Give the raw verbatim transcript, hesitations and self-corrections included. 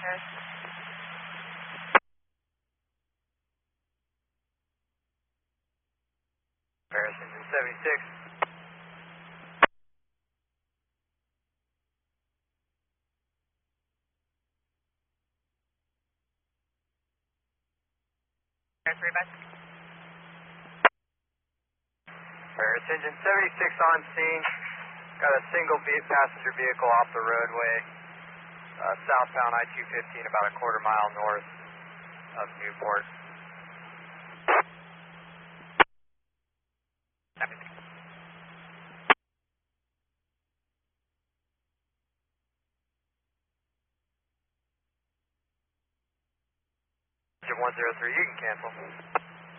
Paris. Paris, engine seventy-six. Paris, readback. Paris, engine seventy-six on scene. Got a single passenger vehicle off the roadway, uh, southbound I two fifteen, about a quarter mile north of Newport. Engine one zero three, you can cancel.